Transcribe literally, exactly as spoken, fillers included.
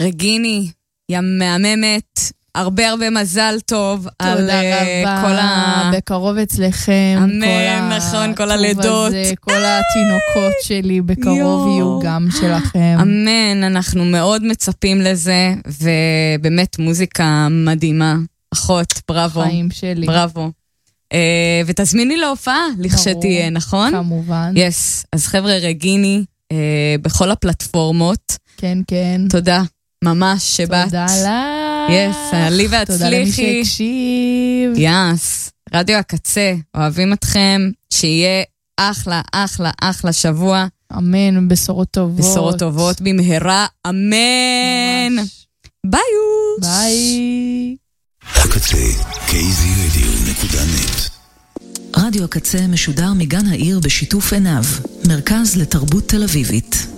רגיני, יא מהממת, הרבה הרבה מזל טוב. תודה רבה, כל ה... בקרוב אצלכם. אמן, נכון, כל הלידות. הזה, כל התינוקות שלי בקרוב יהיו גם שלכם. אמן, אנחנו מאוד מצפים לזה, ובאמת מוזיקה מדהימה. אחות, בראבו. חיים שלי. בראבו. ותזמיני להופעה, לכשתהיה, נכון? כמובן. יס, אז חבר'ה, רגיני, בכל הפלטפורמות. כן, כן. תודה, ממש שבאת. תודה לך. יס, עלי והצליחי. תודה למי שהקשיב. יס, רדיו הקצה, אוהבים אתכם, שיהיה אחלה, אחלה, אחלה שבוע. אמן, בשורות טובות. בשורות טובות במהרה, אמן. ביי. ביי. הקצה, קי זי רדיו נקודה נט. רדיו הקצה משודר מגן העיר בשיתוף עיניו, מרכז לתרבות תל אביבית.